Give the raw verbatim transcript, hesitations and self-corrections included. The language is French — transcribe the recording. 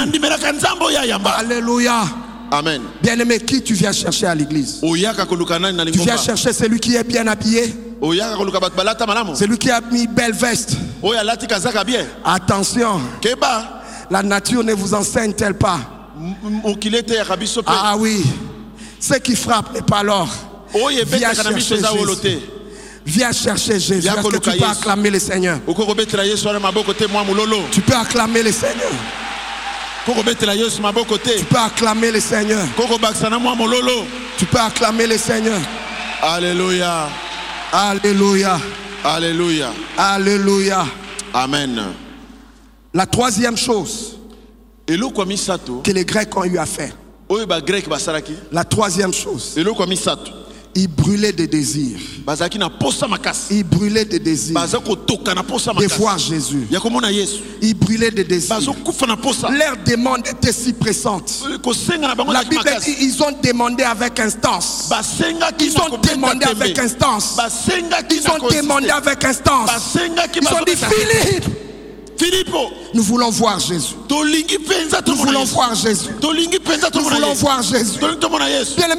Alléluia. Amen. Bien-aimé, qui tu viens chercher à l'église? Tu viens chercher celui qui est bien habillé, celui qui a mis belle veste. Attention, la nature ne vous enseigne-t-elle pas? Ah oui, ce qui frappe n'est pas l'or. Viens chercher Jésus. Viens chercher Jésus. Est-ce que tu peux acclamer le Seigneur? Tu peux acclamer le Seigneur. Tu peux acclamer le Seigneur. Tu peux acclamer le Seigneur. Alléluia. Alléluia. Alléluia. Alléluia. Amen. La troisième chose que les Grecs ont eu à faire. La troisième chose. Ils brûlaient des désirs. Ils brûlaient des désirs de voir Jésus. Ils brûlaient des désirs. Leur demande était si pressante. La Bible dit ils ont demandé avec instance. Ils ont demandé avec instance. Ils ont demandé avec instance. Ils ont dit Philippe, nous voulons voir Jésus. Nous voulons voir Jésus. Nous voulons voir Jésus. Bien-aimé,